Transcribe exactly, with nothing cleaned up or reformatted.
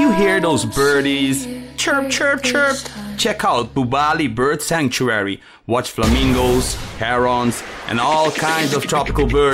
you hear those birdies chirp, chirp, chirp? Check out Bubali Bird Sanctuary. Watch flamingos, herons, and all kinds of tropical birds